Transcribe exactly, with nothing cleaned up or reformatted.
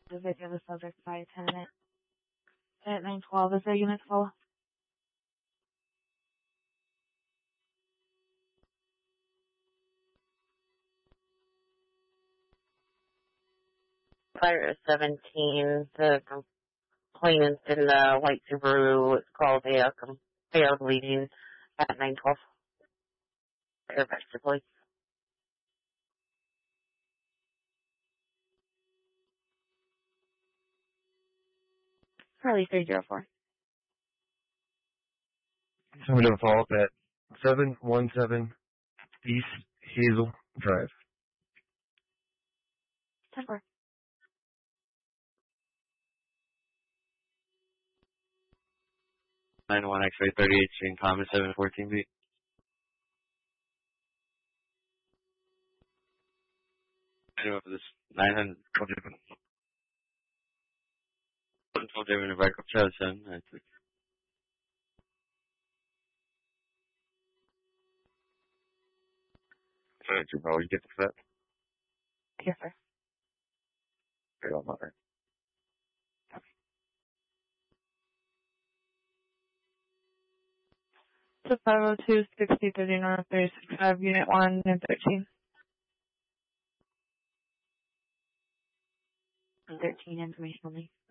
The victim was subject by a tenant at nine twelve. Is there unit full? Fire is seventeen. The complainant in the white Subaru is called a uh, failed bleeding at nine twelve. Fire Baxter, please. Charlie three zero four. Somebody to follow up at seven one seven East Hazel Drive. ten four. nine one X-ray thirty-eight Street, Thomas seven fourteen B. Anyway, for this nine hundred control driven to Barco Travis seven nine six. Sorry, you probably get the set. Yes, sir. Okay, I'll not. To five oh two, sixty thirty North, thirty-six Ave, Unit one and thirteen. thirteen information only.